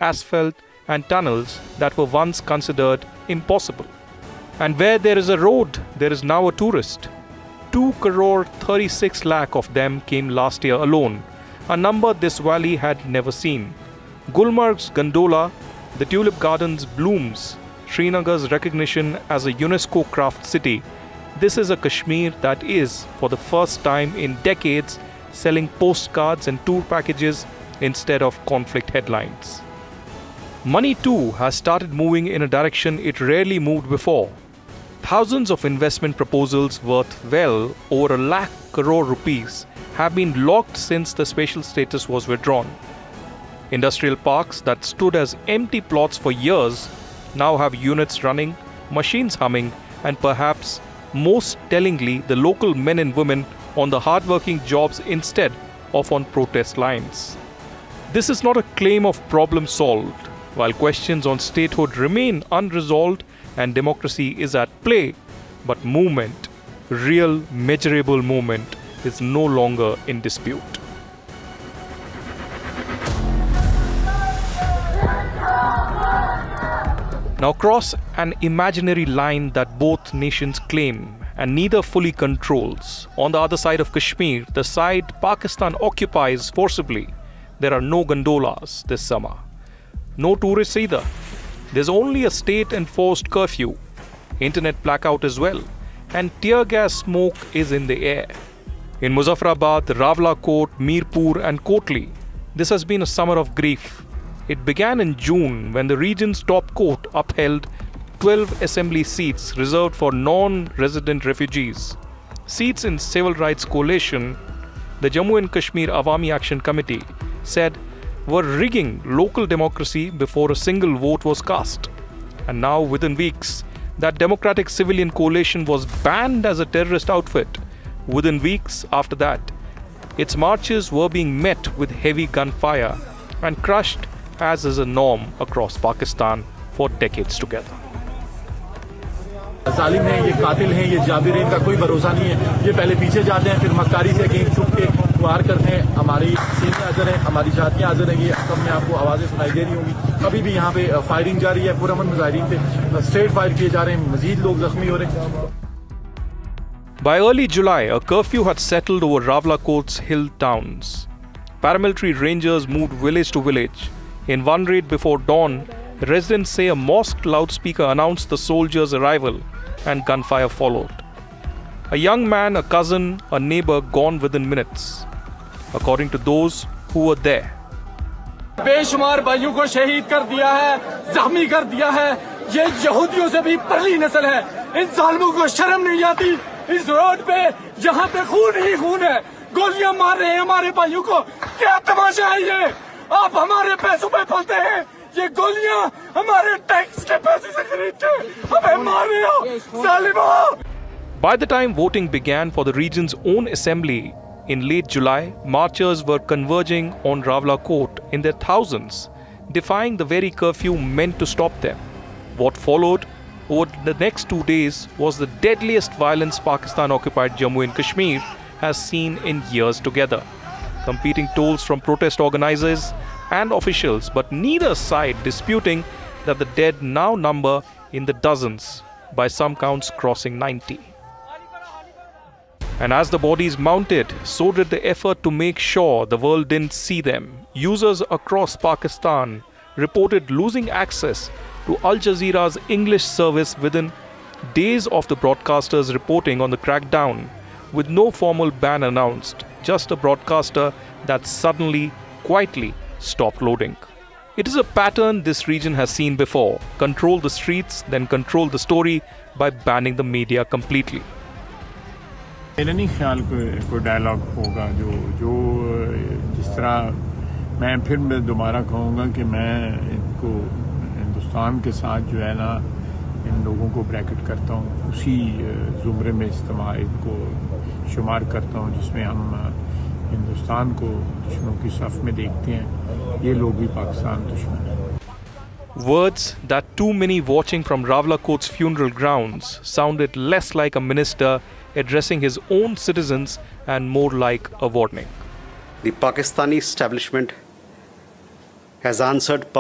asphalt and tunnels that were once considered impossible. And where there is a road, there is now a tourist. 2 crore 36 lakh of them came last year alone, a number this valley had never seen. Gulmarg's gondola, the tulip gardens blooms, Srinagar's recognition as a UNESCO craft city. This is a Kashmir that is, for the first time in decades, selling postcards and tour packages instead of conflict headlines. Money too has started moving in a direction it rarely moved before. Thousands of investment proposals worth well over 1 lakh crore rupees have been locked since the special status was withdrawn. Industrial parks that stood as empty plots for years now have units running, machines humming, and perhaps most tellingly, the local men and women on the hard-working jobs instead of on protest lines. This is not a claim of problem solved. While questions on statehood remain unresolved and democracy is at play, but movement, real measurable movement, is no longer in dispute. Now cross an imaginary line that both nations claim and neither fully controls. On the other side of Kashmir, the side Pakistan occupies forcibly, there are no gondolas this summer. No tourists either. There's only a state-enforced curfew, internet blackout as well, and tear gas smoke is in the air. In Muzaffarabad, Rawalakot, Mirpur and Kotli, this has been a summer of grief. It began in June when the region's top court upheld 12 assembly seats reserved for non-resident refugees. Seats in Civil Rights Coalition, the Jammu and Kashmir Awami Action Committee, said were rigging local democracy before a single vote was cast. And now, within weeks, that Democratic Civilian Coalition was banned as a terrorist outfit. Within weeks after that, its marches were being met with heavy gunfire and crushed as is a norm across Pakistan for decades together. जालिम हैं, ये कातिल हैं, ये जाबिर हैं, इनका कोई भरोसा नहीं है। ये पहले पीछे जाते हैं, फिर मक्कारी से कहीं छुप के वार करते हैं। हमारी सीनें हाजिर हैं, हमारी छातियां हाजिर हैं, ये सब में आपको आवाज़ें सुनाई दे रही होंगी। अभी भी यहाँ पे फायरिंग जारी है, पुरअमन मुजाहिरीन पे स्ट्रेट फायर किए जा रहे हैं, मजीद लोग जख्मी हो रहे हैं। By early July, a curfew had settled over Rawalakot's hill towns. Paramilitary rangers moved village to village. In one raid before dawn, residents say a mosque loudspeaker announced the soldiers' arrival and gunfire followed. A young man, a cousin, a neighbor gone within minutes, according to those who were there. बेशुमार भाइयों को शहीद कर दिया है, जख्मी कर दिया है। ये यहूदियों से भी परली नस्ल है। इन जालिमों को शर्म नहीं आती। इस रोड पे यहाँ पे खून ही खून है, गोलियां मार रहे हैं हमारे भाइयों को। क्या तमाशा है ये? आप हमारे पैसों पे पलते हैं, ये गोलियां हमारे टैक्स के पैसे से खरीदते हैं, हमें मार रहे हो जालिमों। By the time voting began for the region's own assembly in late July, marchers were converging on Rawalakot in their thousands, defying the very curfew meant to stop them. What followed over the next 2 days was the deadliest violence Pakistan-occupied Jammu and Kashmir has seen in years together. Competing tolls from protest organizers and officials, but neither side disputing that the dead now number in the dozens, by some counts crossing 90. And as the bodies mounted, so did the effort to make sure the world didn't see them. Users across Pakistan reported losing access to Al Jazeera's English service within days of the broadcasters reporting on the crackdown, with no formal ban announced, just a broadcaster that suddenly, quietly stopped loading. It is a pattern this region has seen before: control the streets, then control the story by banning the media completely. मेरा नहीं ख्याल कोई dialogue होगा जो जिस तरह मैं फिर दोबारा कहूँगा कि मैं इनको हिंदुस्तान के साथ जो है ना इन लोगों को ब्रैकेट करता हूँ, उसी ज़ुमरे में इस्तेमाल इनको शुमार करता हूँ जिसमें हम हिंदुस्तान को दुश्मनों की सफ़ में देखते हैं। ये लोग भी पाकिस्तान दुश्मन हैं। Words that too many watching from Rawalakot's funeral grounds sounded less like a minister addressing his own citizens and more like a warning. The Pakistani establishment has answered